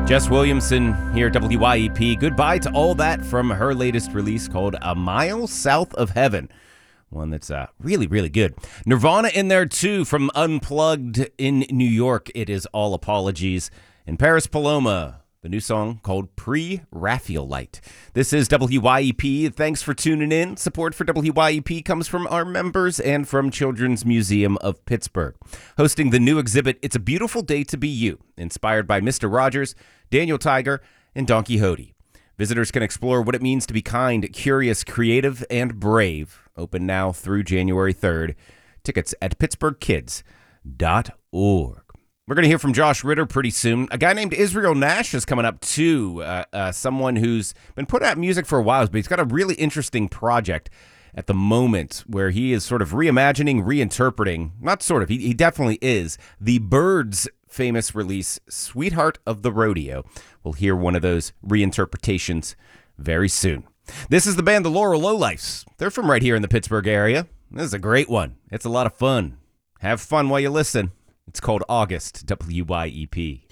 Jess Williamson here at WYEP. Goodbye to All That from her latest release called A Mile South of Heaven. One that's really, really good. Nirvana in there too from Unplugged in New York. It is All Apologies. And Paris Paloma, the new song called Pre-Raphaelite. This is WYEP. Thanks for tuning in. Support for WYEP comes from our members and from Children's Museum of Pittsburgh. Hosting the new exhibit, It's a Beautiful Day to Be You, inspired by Mr. Rogers, Daniel Tiger, and Don Quixote. Visitors can explore what it means to be kind, curious, creative, and brave. Open now through January 3rd. Tickets at pittsburghkids.org. We're going to hear from Josh Ritter pretty soon. A guy named Israel Nash is coming up too. Someone who's been putting out music for a while, but he's got a really interesting project at the moment where he is sort of reimagining, reinterpreting, not sort of, he definitely is, the Byrds' famous release, Sweetheart of the Rodeo. We'll hear one of those reinterpretations very soon. This is the band The Laurel Lowlifes. They're from right here in the Pittsburgh area. This is a great one. It's a lot of fun. Have fun while you listen. It's called August, WYEP.